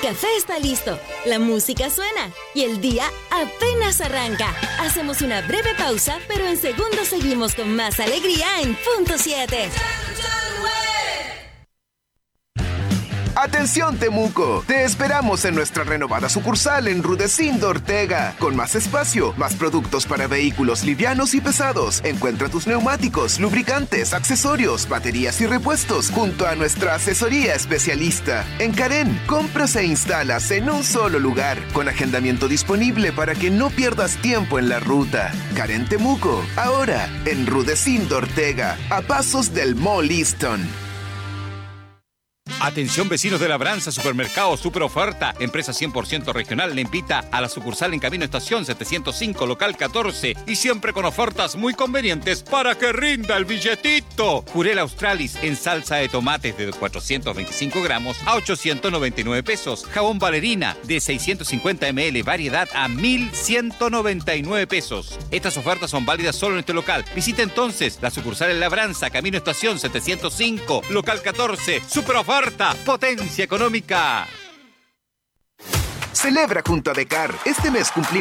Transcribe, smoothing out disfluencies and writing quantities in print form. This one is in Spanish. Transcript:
café está listo, la música suena y el día apenas arranca. Hacemos una breve pausa, pero en segundos seguimos con más alegría en Punto 7. ¡Atención, Temuco! Te esperamos en nuestra renovada sucursal en Rudecindo Ortega. Con más espacio, más productos para vehículos livianos y pesados. Encuentra tus neumáticos, lubricantes, accesorios, baterías y repuestos junto a nuestra asesoría especialista. En Karen, compras e instalas en un solo lugar, con agendamiento disponible para que no pierdas tiempo en la ruta. Karen Temuco, ahora en Rudecindo Ortega, a pasos del Mall Easton. Atención vecinos de Labranza, Supermercado Super Oferta, empresa 100% regional, le invita a la sucursal en Camino Estación 705, local 14, y siempre con ofertas muy convenientes para que rinda el billetito. Jurel Australis en salsa de tomates de 425 gramos a 899 pesos. Jabón Valerina de 650 ml, variedad a 1,199 pesos. Estas ofertas son válidas solo en este local. Visita entonces la sucursal en Labranza, Camino Estación 705, local 14, Super Oferta. Potencia económica. Celebra junto a Decar. Este mes cumplimos